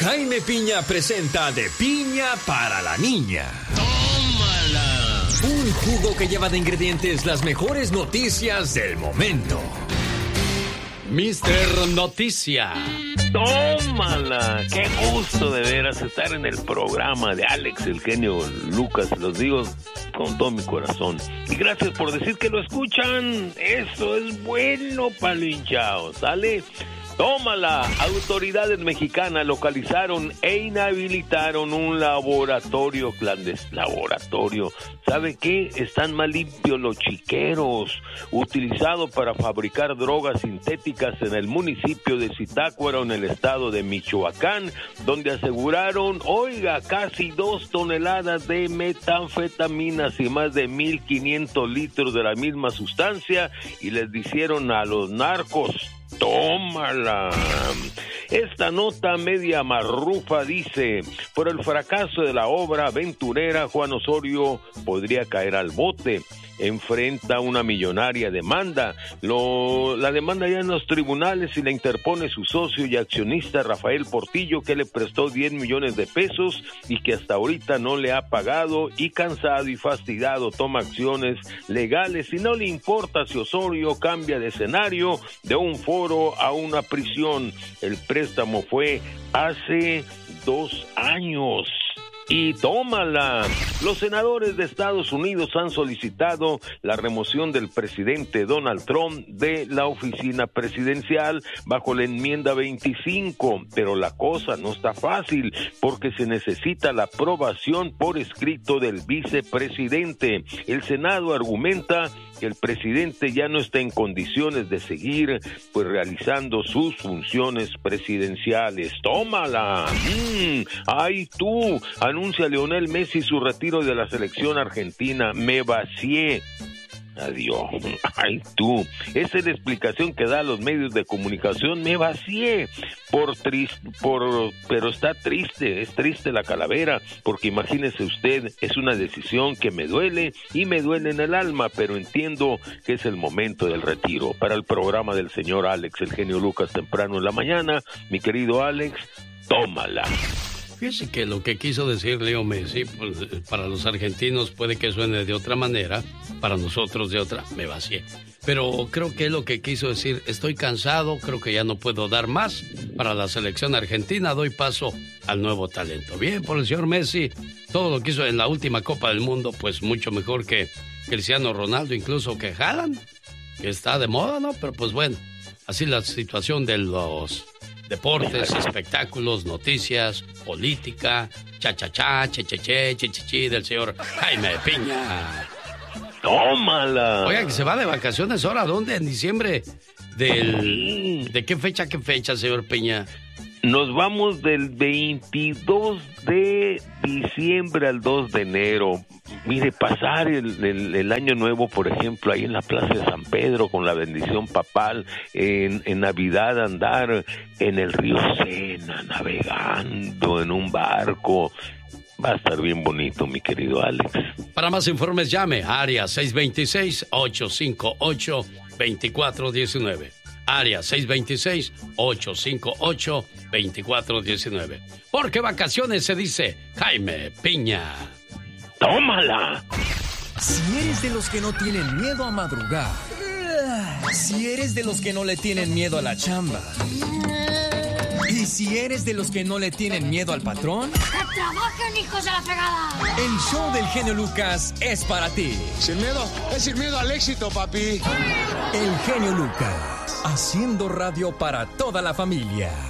Jaime Piña presenta De Piña para la Niña. ¡Tómala! Un jugo que lleva de ingredientes las mejores noticias del momento. Mister Noticia. ¡Tómala! ¡Qué gusto de veras estar en el programa de Alex, el genio Lucas! Los digo con todo mi corazón. Y gracias por decir que lo escuchan. Eso es bueno para el hinchado, ¿sale? ¡Tómala! Autoridades mexicanas localizaron e inhabilitaron un laboratorio clandestino. ¿Sabe qué? Están más limpios los chiqueros, utilizados para fabricar drogas sintéticas en el municipio de Zitácuaro, en el estado de Michoacán, donde aseguraron, oiga, casi 2 toneladas de metanfetaminas y más de 1,500 litros de la misma sustancia, y les dijeron a los narcos, ¡tómala! Esta nota media marrufa dice, por el fracaso de la obra aventurera, Juan Osorio podría caer al bote. Enfrenta una millonaria demanda. La demanda ya en los tribunales y la interpone su socio y accionista Rafael Portillo, que le prestó 10 millones de pesos y que hasta ahorita no le ha pagado, y cansado y fastidiado toma acciones legales y no le importa si Osorio cambia de escenario, de un foro a una prisión. El préstamo fue hace 2 años. Y tómala. Los senadores de Estados Unidos han solicitado la remoción del presidente Donald Trump de la oficina presidencial bajo la enmienda 25, pero la cosa no está fácil porque se necesita la aprobación por escrito del vicepresidente. El Senado argumenta que el presidente ya no está en condiciones de seguir pues realizando sus funciones presidenciales. ¡Tómala! ¡Ay tú! Anuncia Lionel Messi su retiro de la selección argentina. Me vacié. Adiós. Ay tú, esa es la explicación que da a los medios de comunicación. Me vacié pero está triste, es triste la calavera, porque imagínese usted, es una decisión que me duele y me duele en el alma, pero entiendo que es el momento del retiro. Para el programa del señor Alex, el genio Lucas, temprano en la mañana, mi querido Alex, tómala. Fíjese que lo que quiso decir Leo Messi, pues, para los argentinos puede que suene de otra manera, para nosotros de otra, me vacié. Pero creo que es lo que quiso decir, estoy cansado, creo que ya no puedo dar más para la selección argentina, doy paso al nuevo talento. Bien, por el señor Messi, todo lo que hizo en la última Copa del Mundo, pues mucho mejor que Cristiano Ronaldo, incluso que Haaland, que está de moda, ¿no? Pero pues bueno, así la situación de los deportes, espectáculos, noticias, política, cha-cha-cha, che-che-che, chi-chi-chi del señor Jaime Piña. ¡Tómala! Oiga, que se va de vacaciones ahora, ¿dónde? En diciembre ¿de qué fecha, señor Piña? Nos vamos del 22 de diciembre al 2 de enero. Mire, pasar el año nuevo, por ejemplo, ahí en la Plaza de San Pedro con la bendición papal, en Navidad andar en el río Sena, navegando en un barco. Va a estar bien bonito, mi querido Alex. Para más informes llame a área 626-858-2419. Área 626-858-2419. Porque vacaciones se dice Jaime Piña. ¡Tómala! Si eres de los que no tienen miedo a madrugar, si eres de los que no le tienen miedo a la chamba, y si eres de los que no le tienen miedo al patrón, ¡que trabajen, hijos de la fregada! El show del genio Lucas es para ti. Sin miedo, es sin miedo al éxito, papi. El genio Lucas, haciendo radio para toda la familia.